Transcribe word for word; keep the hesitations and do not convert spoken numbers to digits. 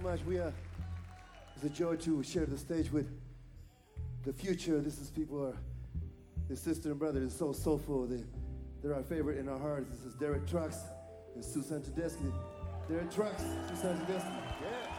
much. We are, it's a joy to share the stage with the future. This is people are, the sister and brother is so soulful. They, they're our favorite in our hearts. This is Derek Trucks and Susan Tedeschi. Derek Trucks, Susan Tedeschi. Yeah.